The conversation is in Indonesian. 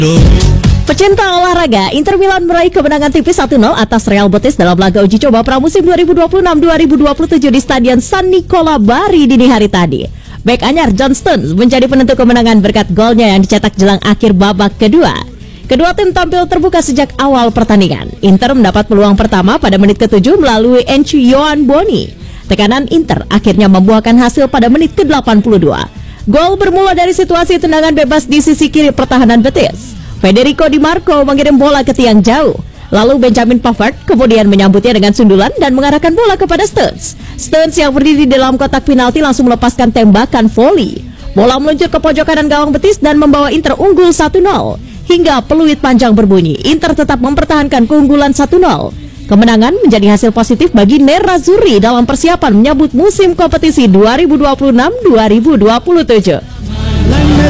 Pecinta olahraga, Inter Milan meraih kemenangan tipis 1-0 atas Real Betis dalam laga uji coba pramusim 2026-2027 di Stadion San Nicola Bari dini hari tadi. Bek anyar John Stones menjadi penentu kemenangan berkat golnya yang dicetak jelang akhir babak kedua. Kedua tim tampil terbuka sejak awal pertandingan. Inter mendapat peluang pertama pada menit ke-7 melalui Enchu Yohan Boni. Tekanan Inter akhirnya membuahkan hasil pada menit ke-82. Gol bermula dari situasi tendangan bebas di sisi kiri pertahanan Betis. Federico Di Marco mengirim bola ke tiang jauh. Lalu Benjamin Pavard kemudian menyambutnya dengan sundulan dan mengarahkan bola kepada Stones. Stones yang berdiri di dalam kotak penalti langsung melepaskan tembakan voli. Bola meluncur ke pojok kanan gawang Betis dan membawa Inter unggul 1-0. Hingga peluit panjang berbunyi, Inter tetap mempertahankan keunggulan 1-0. Kemenangan menjadi hasil positif bagi Nerazzurri dalam persiapan menyambut musim kompetisi 2026-2027.